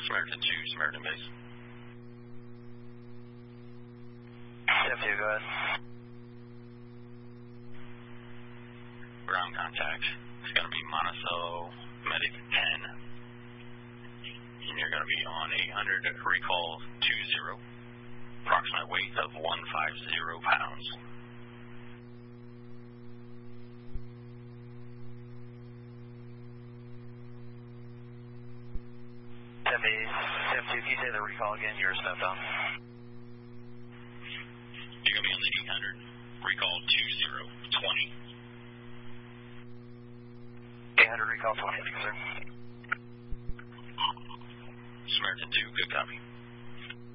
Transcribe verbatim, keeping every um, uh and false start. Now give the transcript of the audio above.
Samaritan two, Samaritan base. F two, go ahead. Ground contact. It's going to be Monticello Medic ten. And you're going to be on eight hundred recall two zero. Approximate weight of one hundred fifty pounds. F two, can you say the recall again? You're stepped on. You're going to be on the eight hundred recall two zero twenty. eight hundred recall twenty, sir. Samaritan two, good copy.